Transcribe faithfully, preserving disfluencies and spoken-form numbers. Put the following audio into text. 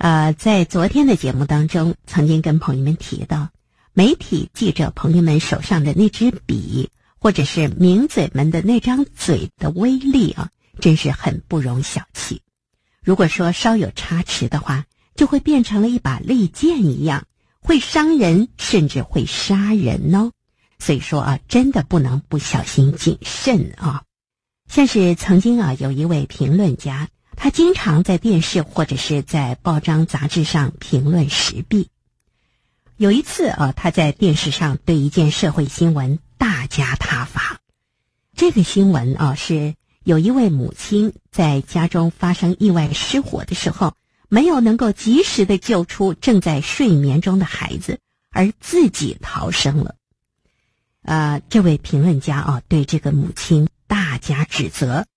呃，在昨天的节目当中，曾经跟朋友们提到，媒体记者朋友们手上的那支笔，或者是名嘴们的那张嘴的威力啊，真是很不容小觑。如果说稍有差池的话，就会变成了一把利剑一样，会伤人，甚至会杀人哦。所以说啊，真的不能不小心谨慎啊。像是曾经啊，有一位评论家，他经常在电视或者是在报章杂志上评论时弊。有一次啊，他在电视上对一件社会新闻大加挞伐。这个新闻啊，是有一位母亲在家中发生意外失火的时候，没有能够及时的救出正在睡眠中的孩子，而自己逃生了。呃，这位评论家啊，对这个母亲大加指责，